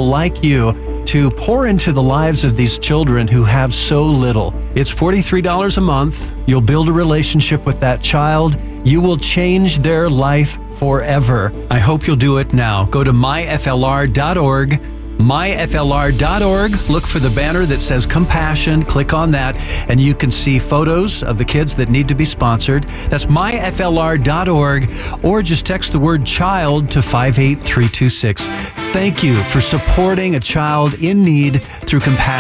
people like you to pour into the lives of these children who have so little. It's $43 a month. You'll build a relationship with that child. You will change their life forever. I hope you'll do it now. Go to myflr.org. myflr.org. Look for the banner that says Compassion. Click on that, and you can see photos of the kids that need to be sponsored. That's myflr.org, or just text the word child to 58326. Thank you for supporting a child in need through Compassion.